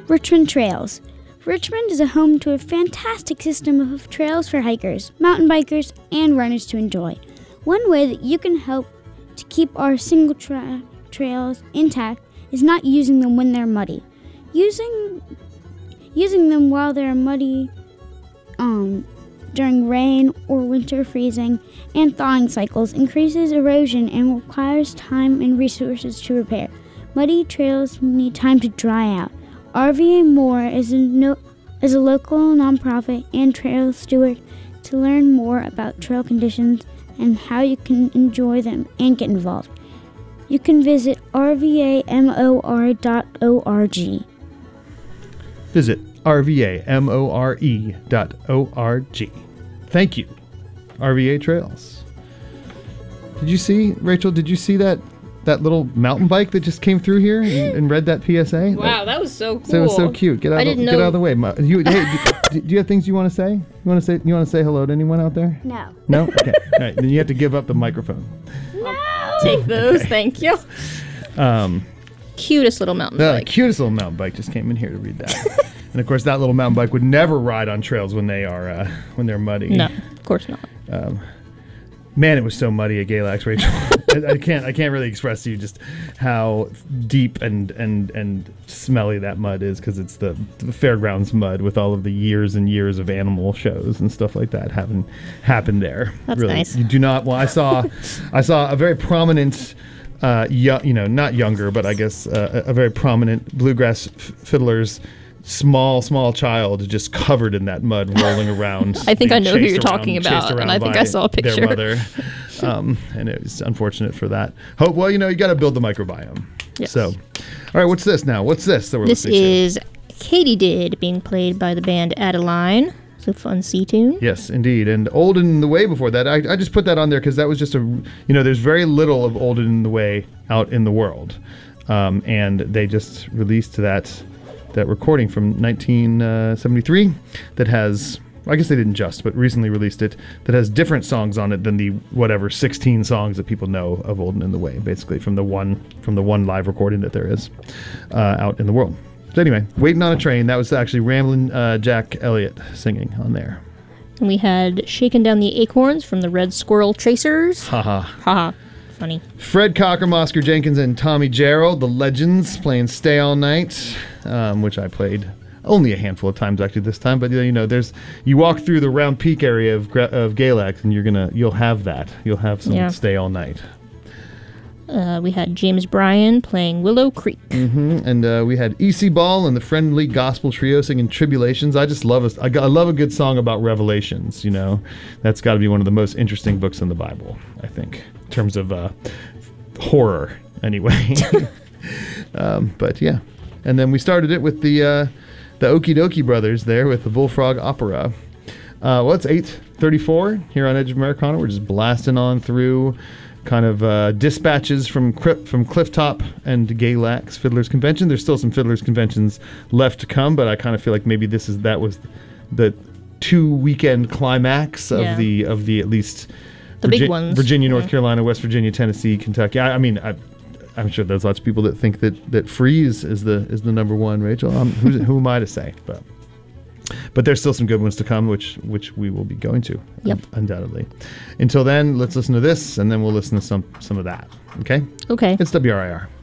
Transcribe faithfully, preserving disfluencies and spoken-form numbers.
Richmond Trails. Richmond is a home to a fantastic system of trails for hikers, mountain bikers, and runners to enjoy. One way that you can help to keep our single track trails intact is not using them when they're muddy. Using using them while they're muddy um, during rain or winter freezing and thawing cycles increases erosion and requires time and resources to repair. Muddy trails need time to dry out. R V A More is a, no, is a local nonprofit and trail steward to learn more about trail conditions and how you can enjoy them and get involved. You can visit r v a more dot org. Visit r v a more dot org. Thank you, R V A Trails. Did you see, Rachel, did you see that that little mountain bike that just came through here and, and read that P S A? Wow, that was so cool. So it was so cute. Get out, I of, didn't get know. out of the way. Ma- You, hey, do, do you have things you want to say? You want to say you want to say hello to anyone out there? No. No? Okay. All right. Then you have to give up the microphone. I'll take those, thank you. Um, Cutest little mountain the bike. cutest little mountain bike just came in here to read that. And of course, that little mountain bike would never ride on trails when they are uh, when they're muddy. No, of course not. Um, man, it was so muddy at Galax, Rachel. I, I can't I can't really express to you just how deep and and and smelly that mud is, because it's the, the fairgrounds mud with all of the years and years of animal shows and stuff like that having happened there. That's really, nice. You do not. Well, I saw I saw a very prominent. Uh, young, you know, not younger, but I guess uh, a, a very prominent bluegrass f- fiddler's small, small child just covered in that mud, rolling around. I think I know who chased you're around- talking chased about, around and I think by I saw a picture. Their mother, um, and it was unfortunate for that. Hope, well, you know, you got to build the microbiome. Yes. So, all right, what's this now? What's this that we're This listening is Katydid being played by the band Adeline. It's a fun sea tune. to? Yes, indeed. And Old and in the Way before that, I, I just put that on there because that was just a, you know, there's very little of Old and in the Way out in the world. Um, and they just released that that recording from nineteen seventy-three that has, I guess they didn't just, but recently released it, that has different songs on it than the whatever sixteen songs that people know of Old and in the Way, basically from the one from the one live recording that there is uh, out in the world. So anyway, Waiting on a Train, that was actually Ramblin' uh, Jack Elliott singing on there. And we had Shaken Down the Acorns from the Red Squirrel Chasers. Haha. Haha. Funny. Fred Cocker, Oscar Jenkins, and Tommy Gerald, the Legends, playing Stay All Night, um, which I played only a handful of times actually this time. But you know, there's you walk through the Round Peak area of of Galax, and you're gonna you'll have that. You'll have some Yeah. Stay All Night. Uh, we had James Bryan playing Willow Creek. Mm-hmm. And uh, we had E C Ball and the Friendly Gospel Trio singing Tribulations. I just love a, I, I love a good song about Revelations. You know, that's got to be one of the most interesting books in the Bible, I think, in terms of uh, horror, anyway. um, but yeah, and then we started it with the uh, the Okie Dokie Brothers there with the Bullfrog Opera. Uh, well, it's eight thirty-four here on Edge of Americana. We're just blasting on through kind of uh, dispatches from Cri- from Clifftop and Galax Fiddlers Convention. There's still some Fiddlers Conventions left to come, but I kind of feel like maybe this is that was the two weekend climax of Yeah. the of the at least The big ones. Virginia, North Yeah. Carolina, West Virginia, Tennessee, Kentucky. I, I mean, I, I'm sure there's lots of people that think that that Freeze is the is the number one. Rachel, um, who's, who am I to say? But but there's still some good ones to come, which which we will be going to. Yep. Undoubtedly. Until then, let's listen to this, and then we'll listen to some some of that. Okay. Okay. It's W R I R.